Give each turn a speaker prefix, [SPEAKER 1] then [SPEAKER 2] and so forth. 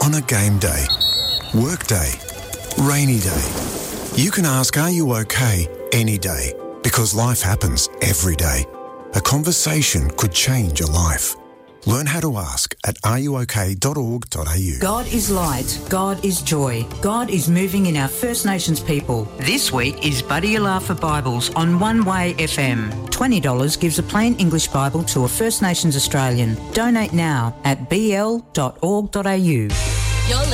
[SPEAKER 1] On a game day, work day, rainy day. You can ask, are you okay, any day? Because life happens every day. A conversation could change your life. Learn how to ask at areyouok.org.au.
[SPEAKER 2] God is light. God is joy. God is moving in our First Nations people. This week is Buddy Alafa Bibles on One Way FM. $20 gives a plain English Bible to a First Nations Australian. Donate now at bl.org.au.